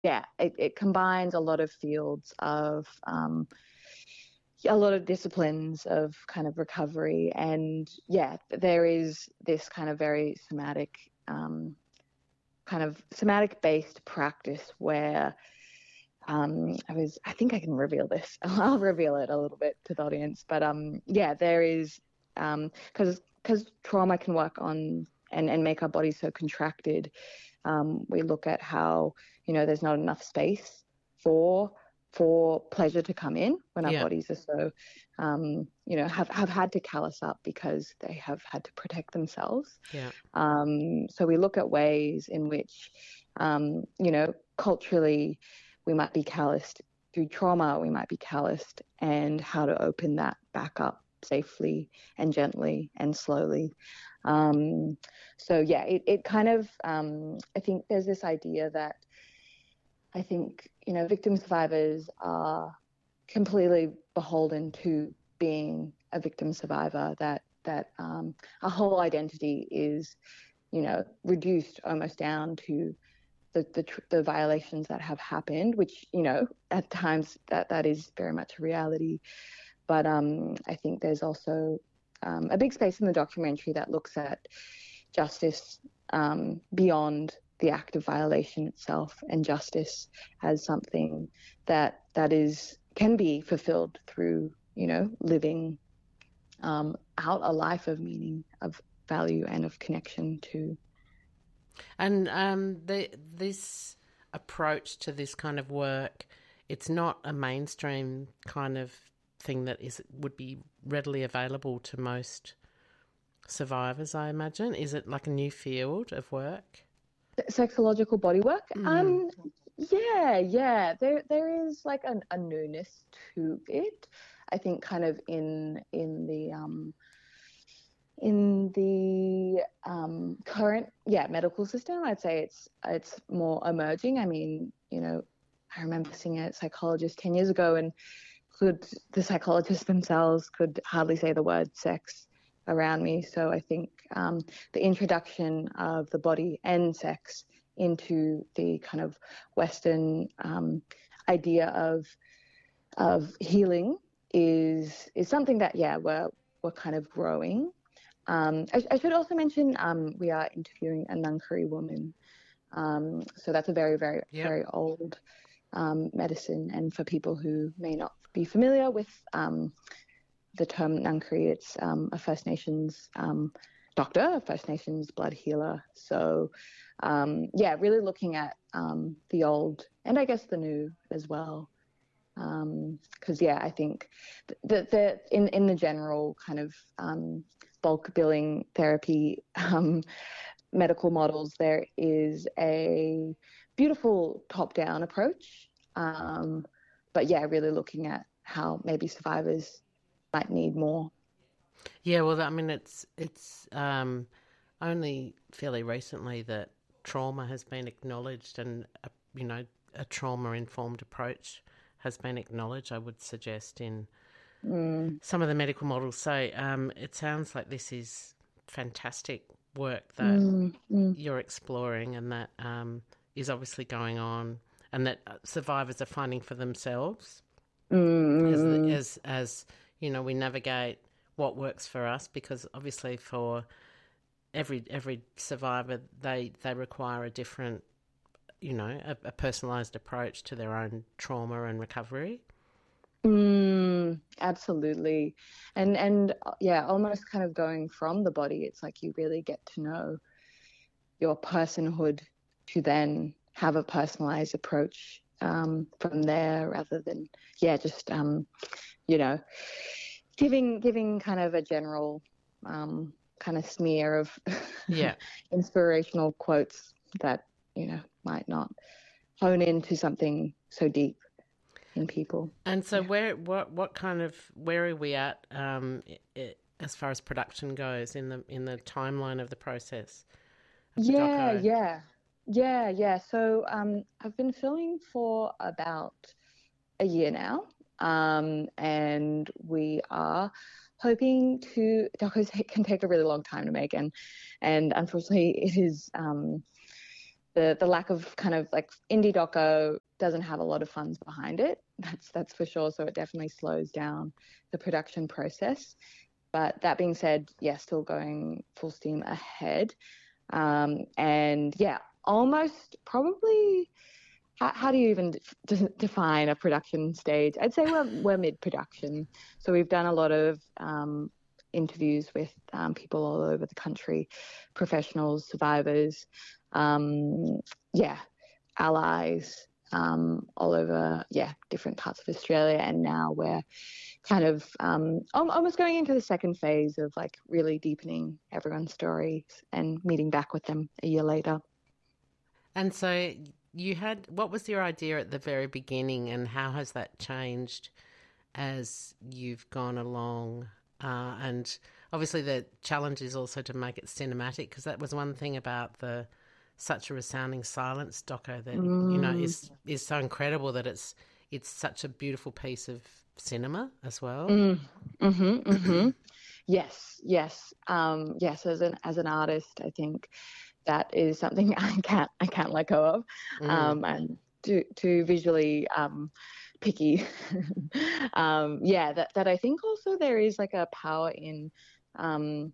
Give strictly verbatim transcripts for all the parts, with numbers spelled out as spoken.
yeah, it, it combines a lot of fields of um, a lot of disciplines of kind of recovery. And yeah, there is this kind of very somatic, um, kind of somatic based practice where um, I was, I think I can reveal this. I'll reveal it a little bit to the audience. But um, yeah, there is, um, because because trauma can work on and, and make our bodies so contracted. Um, we look at how, you know, there's not enough space for for pleasure to come in when our Yeah. bodies are so, um, you know, have, have had to callous up because they have had to protect themselves. Yeah. Um, so we look at ways in which, um, you know, culturally we might be calloused through trauma, we might be calloused, and how to open that back up safely and gently and slowly. Um, so yeah, it, it kind of, um, I think there's this idea that I think, you know, victim survivors are completely beholden to being a victim survivor, that, that um, our whole identity is, you know, reduced almost down to the, the the violations that have happened, which, you know, at times that that is very much a reality. But um, I think there's also um, a big space in the documentary that looks at justice um, beyond the act of violation itself, and justice as something that that is can be fulfilled through, you know, living um, out a life of meaning, of value, and of connection to. And um, the, this approach to this kind of work, it's not a mainstream kind of thing that is would be readily available to most survivors, I imagine. Is it like a new field of work? Sexological bodywork. Mm. Um, yeah, yeah. There, there is like an, a newness to it. I think, kind of in in the um, in the um, current, yeah, medical system. I'd say it's it's more emerging. I mean, you know, I remember seeing a psychologist ten years ago, and could the psychologists themselves could hardly say the word sex around me. So I think um, the introduction of the body and sex into the kind of Western um, idea of of healing is is something that, yeah, we're we're kind of growing. Um, I, I should also mention um, we are interviewing a Ngangkari woman. Um, so that's a very, very, Yep. very old um, medicine. And for people who may not be familiar with um, the term Ngangkari, it's um, a First Nations um, doctor, a First Nations blood healer. So, um, yeah, really looking at um, the old and I guess the new as well. Because, um, yeah, I think that the, in, in the general kind of um, bulk billing therapy um, medical models, there is a beautiful top-down approach. Um, but, yeah, really looking at how maybe survivors might need more. Yeah, well, I mean, it's it's um, only fairly recently that trauma has been acknowledged, and a, you know, a trauma-informed approach has been acknowledged. I would suggest in Mm, some of the medical models. So um, it sounds like this is fantastic work that mm, mm, you're exploring, and that um, is obviously going on, and that uh, survivors are finding for themselves mm, as the, mm, as as you know, we navigate what works for us, because obviously for every every survivor, they they require a different, you know, a, a personalised approach to their own trauma and recovery. mm, absolutely. And, and uh, yeah, almost kind of going from the body, it's like you really get to know your personhood to then have a personalized approach um, from there, rather than, yeah, just, um, you know, giving giving kind of a general um, kind of smear of Yeah. inspirational quotes that, you know, might not hone into something so deep in people. And so, Yeah. where what what kind of where are we at um, i i as far as production goes in the in the timeline of the process of the Yeah, doco? yeah. Yeah, yeah. So um, I've been filming for about a year now, um, and we are hoping to. Docos can take a really long time to make, and and unfortunately, it is. Um, the the lack of kind of like indie doco doesn't have a lot of funds behind it. That's that's for sure. So it definitely slows down the production process. But that being said, yeah, still going full steam ahead. Um, and yeah, almost probably. How, how do you even de- define a production stage? I'd say we're we're mid-production. So we've done a lot of um, interviews with um, people all over the country, professionals, survivors, um, yeah, allies, um, all over, yeah, different parts of Australia. And now we're kind of um, almost going into the second phase of like really deepening everyone's stories and meeting back with them a year later. And so you had, what was your idea at the very beginning, and how has that changed as you've gone along? Uh, and obviously the challenge is also to make it cinematic, because that was one thing about the Such a Resounding Silence doco that, mm. you know, is is so incredible that it's it's such a beautiful piece of cinema as well. Mm. Mm-hmm, mm-hmm. Yes, yes, um, yes. As an as an artist, I think that is something I can't I can't let go of, mm. um, and to to visually um, picky. um, yeah, that that I think also there is like a power in um,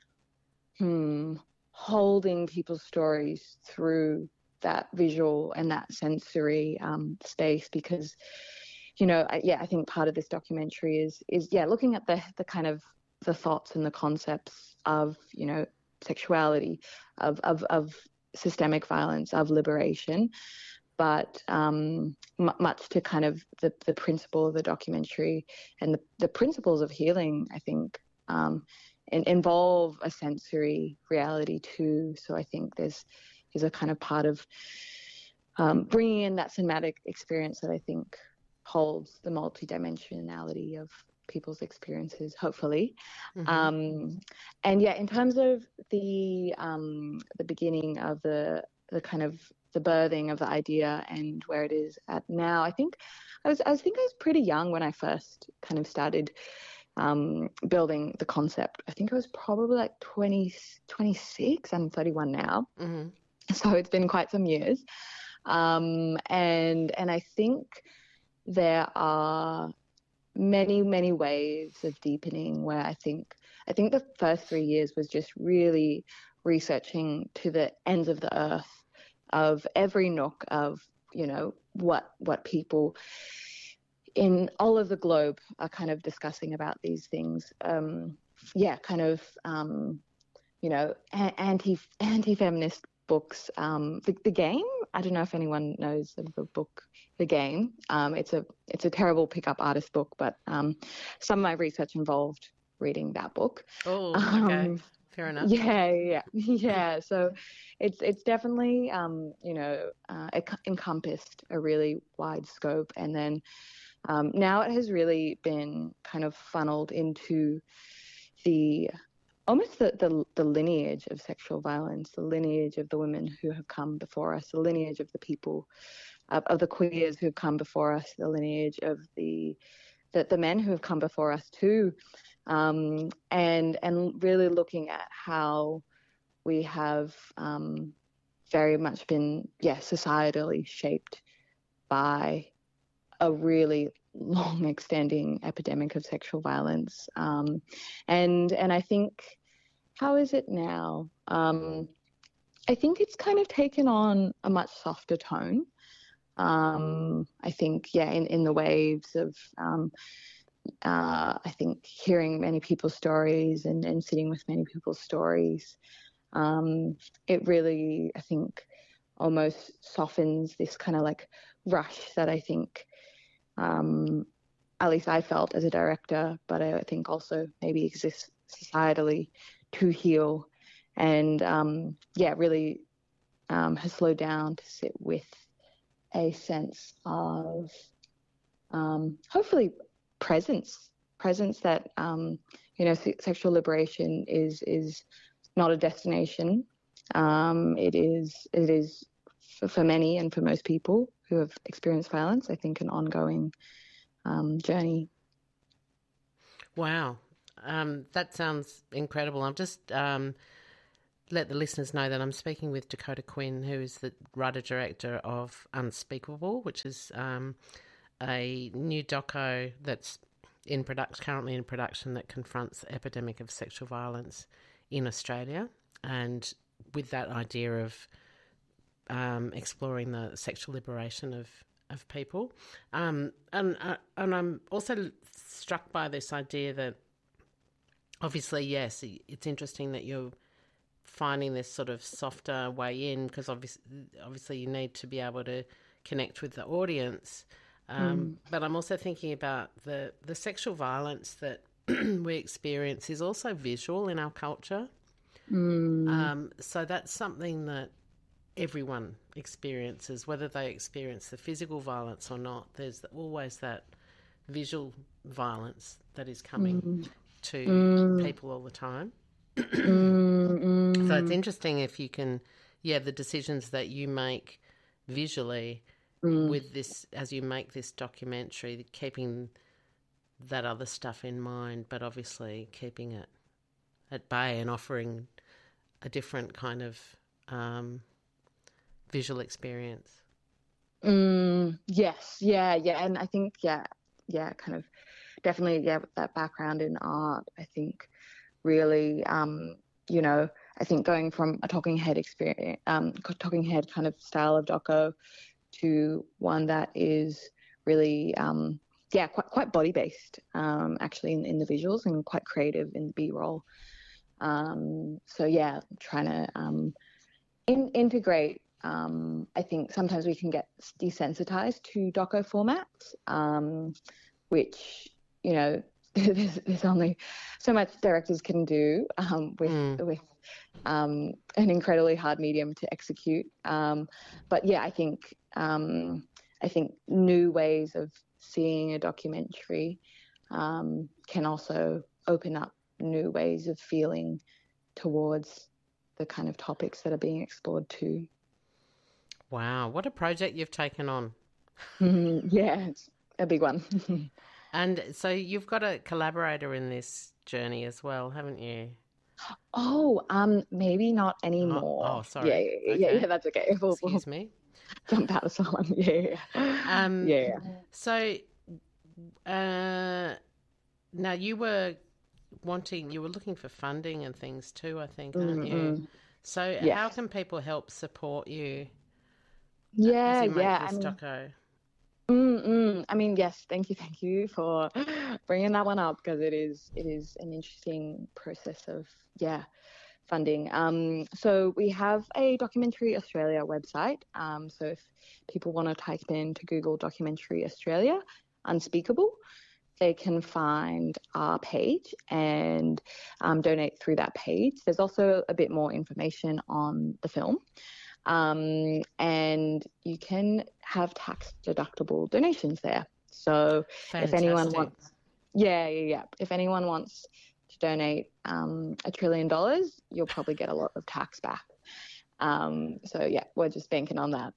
hmm, holding people's stories through that visual and that sensory um, space, because you know, yeah, I think part of this documentary is is yeah looking at the the kind of the thoughts and the concepts of, you know, sexuality, of of, of systemic violence, of liberation, but um, m- much to kind of the, the principle of the documentary and the, the principles of healing, I think, um, and involve a sensory reality too. So I think there's is a kind of part of um, bringing in that cinematic experience that I think holds the multidimensionality of people's experiences, hopefully. Mm-hmm. Um, and yeah, in terms of the um, the beginning of the the kind of the birthing of the idea and where it is at now, I think I was I think I was pretty young when I first kind of started um, building the concept. I think I was probably like twenty, twenty-six. I'm thirty-one now. Mm-hmm. So it's been quite some years. Um, and and I think there are many, many waves of deepening where I think I think the first three years was just really researching to the ends of the earth, of every nook of, you know, what what people in all of the globe are kind of discussing about these things. Um, yeah, kind of, um, you know, a- anti anti-feminist books. Um, the, the Game. I don't know if anyone knows of the book The Game. Um, it's a it's a terrible pickup artist book, but um, some of my research involved reading that book. Oh, okay, um, fair enough. Yeah, yeah, yeah. So it's it's definitely um, you know uh, it encompassed a really wide scope, and then um, now it has really been kind of funneled into the almost the, the the lineage of sexual violence, the lineage of the women who have come before us, the lineage of the people, uh, of the queers who have come before us, the lineage of the the, the men who have come before us too, um, and and really looking at how we have um, very much been, yeah, societally shaped by a really long extending epidemic of sexual violence. Um, and, and I think, how is it now? Um, I think it's kind of taken on a much softer tone. Um, I think, yeah, in, in the waves of, um, uh, I think hearing many people's stories and, and sitting with many people's stories, um, it really, I think, almost softens this kind of like rush that I think, um, at least I felt as a director, but I think also maybe exists societally to heal, and um, yeah, really um, has slowed down to sit with a sense of um, hopefully presence, presence that um, you know, se- sexual liberation is is not a destination. Um, it is it is for, for many and for most people who have experienced violence, I think, an ongoing um, journey. Wow. Um, that sounds incredible. I'm just um, let the listeners know that I'm speaking with Dakota Quinn, who is the writer-director of Unspeakable, which is um, a new doco that's in production, currently in production, that confronts the epidemic of sexual violence in Australia, and with that idea of um, exploring the sexual liberation of, of people. Um, and, uh, and I'm also struck by this idea that obviously, yes, it's interesting that you're finding this sort of softer way in, because obviously, obviously you need to be able to connect with the audience. Um, mm. But I'm also thinking about the, the sexual violence that we experience is also visual in our culture. Mm. Um, so that's something that everyone experiences, whether they experience the physical violence or not. There's always that visual violence that is coming mm. to mm. people all the time. mm, mm. So it's interesting if you can, yeah, the decisions that you make visually mm. with this, as you make this documentary, keeping that other stuff in mind, but obviously keeping it at bay and offering a different kind of um, visual experience. Mm, yes, yeah, yeah. And I think, yeah, yeah, kind of definitely, yeah, with that background in art, I think really, um, you know, I think going from a talking head experience, um, talking head kind of style of doco to one that is really, um, yeah, quite quite body based, um, actually in, in the visuals, and quite creative in the B-roll. Um, so yeah, trying to um, in, integrate. Um, I think sometimes we can get desensitized to doco formats, um, which, you know, there's, there's only so much directors can do um, with mm. with um, an incredibly hard medium to execute. Um, but yeah, I think um, I think new ways of seeing a documentary um, can also open up new ways of feeling towards the kind of topics that are being explored too. Wow, what a project you've taken on. Mm, yeah, it's a big one. And so you've got a collaborator in this journey as well, haven't you? Oh, um, maybe not anymore. Oh, oh sorry. Yeah, yeah, okay. yeah, yeah, that's okay. We'll, Excuse we'll me. Jump out of someone. Yeah, um, yeah. So, uh, now you were wanting, you were looking for funding and things too, I think, aren't mm-hmm. you? So, yes. How can people help support you? Yeah, as you make yeah. This I mean, doco? Mm-mm. I mean, yes, thank you, thank you for bringing that one up, because it is it is an interesting process of, yeah, funding. Um, so we have a Documentary Australia website. Um, so if people want to type into Google Documentary Australia, Unspeakable, they can find our page and um, donate through that page. There's also a bit more information on the film. Um, and you can have tax deductible donations there. So Fantastic. if anyone wants, yeah, yeah, yeah. If anyone wants to donate um, a trillion dollars, you'll probably get a lot of tax back. Um, so yeah, we're just banking on that.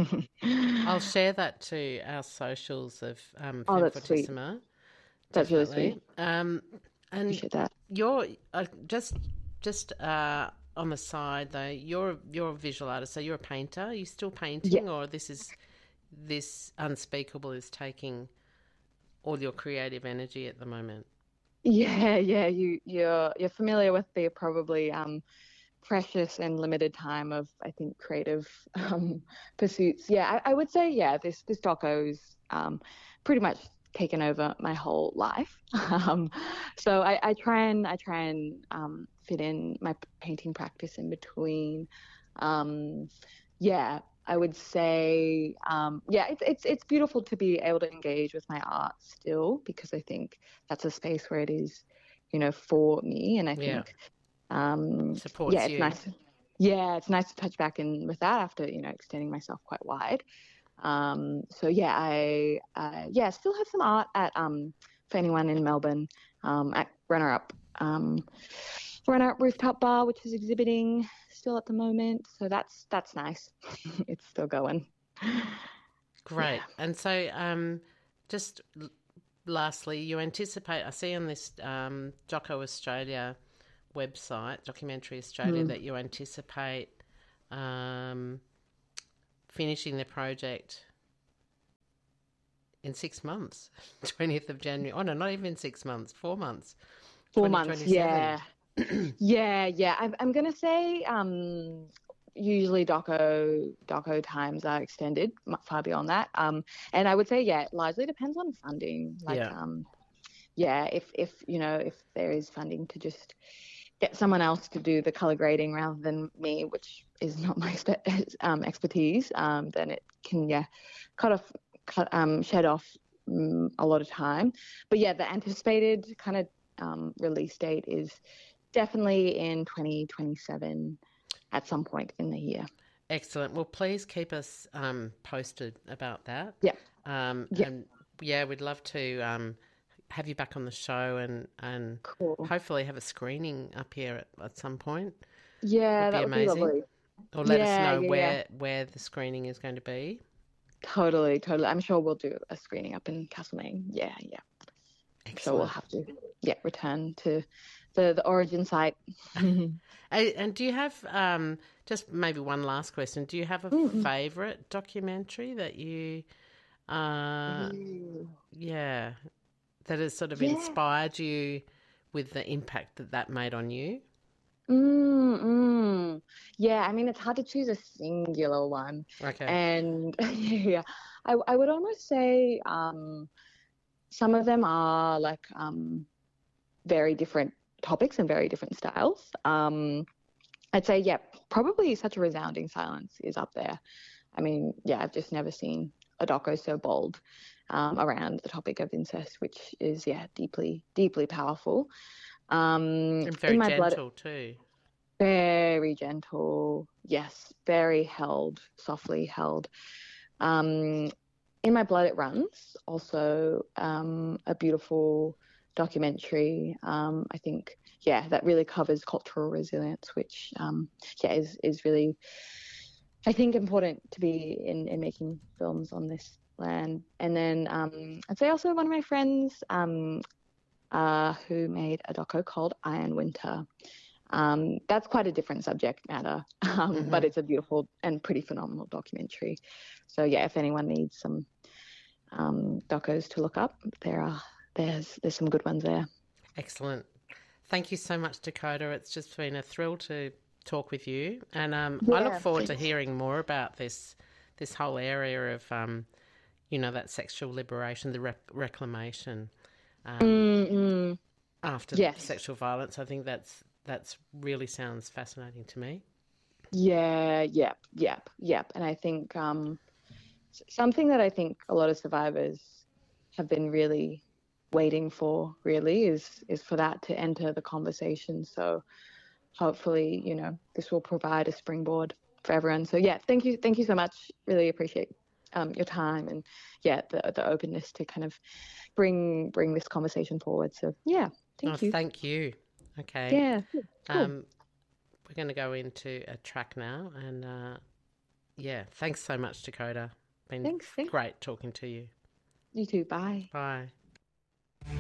I'll share that to our socials of um, oh, that's sweet. That's really sweet. Um, and Appreciate that. You're uh, just just. Uh, On the side, though, you're you're a visual artist, so you're a painter. Are you still painting, yeah. or this is this Unspeakable is taking all your creative energy at the moment? Yeah, yeah. You you're you're familiar with the probably um, precious and limited time of, I think, creative um, pursuits. Yeah, I, I would say yeah. This this doco's um, pretty much taken over my whole life. Um, so I, I try and I try and um, fit in my painting practice in between. Um, yeah, I would say um, yeah, it's it's it's beautiful to be able to engage with my art still, because I think that's a space where it is, you know, for me, and I yeah. think um, supports yeah, it's you. nice. Yeah, it's nice to touch back in with that after, you know, extending myself quite wide. Um, so yeah, I, uh, yeah, still have some art at, um, for anyone in Melbourne, um, at Runner Up, um, Runner Up Rooftop Bar, which is exhibiting still at the moment. So that's, that's nice. It's still going. Great. Yeah. And so, um, just lastly, you anticipate, I see on this, um, Doco Australia website, Documentary Australia, Mm. that you anticipate um, finishing the project in six months, twentieth of January. Oh, no, not even six months, four months. Four months, yeah. yeah, yeah. I'm, I'm going to say um, usually doco doco times are extended far beyond that. Um, and I would say, yeah, it largely depends on funding. Like, Yeah. um, yeah, if, if, you know, if there is funding to just get someone else to do the color grading rather than me, which is not my spe- um, expertise, um, then it can, yeah, cut off, cut, um, shed off um, a lot of time. But yeah, the anticipated kind of um, release date is definitely in twenty twenty-seven at some point in the year. Excellent. Well, please keep us um, posted about that. Yeah. Um, yeah. And yeah, we'd love to um, have you back on the show and, and Cool. hopefully have a screening up here at, at some point. Yeah, would that be would amazing. be lovely. Or let yeah, us know yeah, where, yeah. where the screening is going to be. Totally, totally. I'm sure we'll do a screening up in Castlemaine. Yeah, yeah. Excellent. So we'll have to, yeah, return to the, the origin site. and, and do you have, um, just maybe one last question, do you have a Mm-hmm. favourite documentary that you, uh, Ooh. yeah, that has sort of Yeah. inspired you with the impact that that made on you? Mm, mm. Yeah, I mean, it's hard to choose a singular one. Okay. And yeah, I, I would almost say um, some of them are like um, very different topics and very different styles. Um, I'd say, yeah, probably Such a Resounding Silence is up there. I mean, yeah, I've just never seen a doco so bold um, around the topic of incest, which is, yeah, deeply, deeply powerful. Um, And very in my gentle blood, too. Very gentle, yes, very held, softly held. Um, in My Blood It Runs, also um, a beautiful documentary. Um, I think, yeah, that really covers cultural resilience, which, um, yeah, is is really, I think, important to be in, in making films on this land. And then um, I'd say also one of my friends um, uh, who made a doco called Iron Winter. Um, that's quite a different subject matter, um, Mm-hmm. but it's a beautiful and pretty phenomenal documentary. So yeah, if anyone needs some um, docos to look up, there are there's there's some good ones there. Excellent. Thank you so much, Dakota. It's just been a thrill to talk with you, and um, I look Yeah, forward to thanks. hearing more about this this whole area of um, you know, that sexual liberation, the rec- reclamation um, Mm-mm. after Yes. sexual violence. I think that's that's really sounds fascinating to me. Yeah, yep, yep, yep. And I think um, something that I think a lot of survivors have been really waiting for, really, is is for that to enter the conversation. So hopefully, you know, this will provide a springboard for everyone. So yeah, thank you, thank you so much. Really appreciate um, your time and yeah, the the openness to kind of bring bring this conversation forward. So yeah, thank oh, you. Thank you. Okay. Yeah, cool. Um, we're going to go into a track now, and uh, yeah, thanks so much, Dakota. Been Thanks, thanks. great talking to you. You too. Bye. Bye.